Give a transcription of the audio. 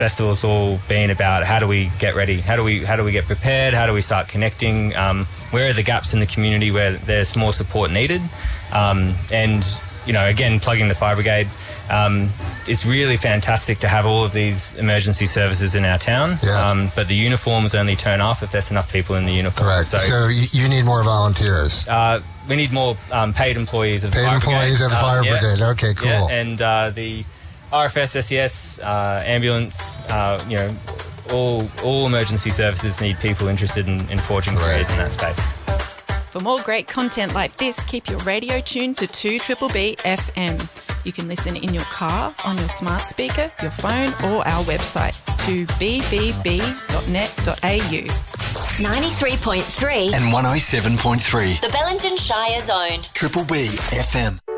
festival's all been about how do we get ready, how do we get prepared, how do we start connecting, where are the gaps in the community where there's more support needed, and again, plugging the fire brigade. It's really fantastic to have all of these emergency services in our town, but the uniforms only turn up if there's enough people in the uniform. Correct. So you need more volunteers. We need more paid employees of the fire brigade. Of the fire brigade. Okay, cool. Yeah, and the RFS, SES, ambulance, all emergency services need people interested in forging careers in that space. For more great content like this, keep your radio tuned to 2BBB FM. You can listen in your car, on your smart speaker, your phone, or our website, 2bbb.net.au. 93.3 and 107.3. The Bellingen Shire Zone. Triple B FM.